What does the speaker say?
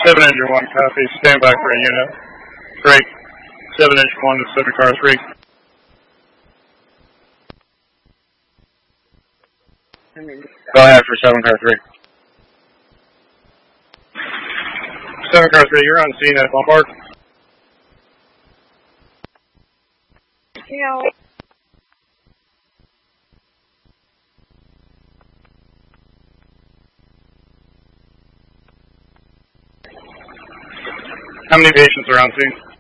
7 engine 1, copy. Stand by for a unit. Break. 7 engine 1 to 7 car 3. Go ahead for 7 car 3. 7 car 3, you're on scene at Lombard. Yeah. How many patients are on scene?